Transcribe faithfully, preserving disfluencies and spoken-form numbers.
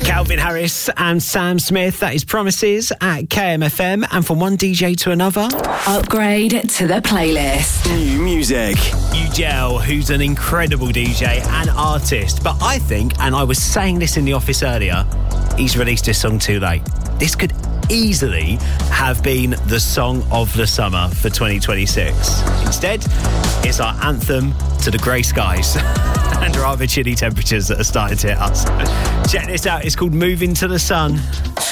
Calvin Harris and Sam Smith, that is Promises at K M F M, and from one D J to another, upgrade to the playlist. New music. Ugel, who's an incredible D J and artist, but I think, and I was saying this in the office earlier, he's released this song too late. This could easily have been the song of the summer for twenty twenty-six. Instead, it's our anthem to the grey skies and rather chilly temperatures that are starting to hit us. Check this out, it's called Moving to the Sun.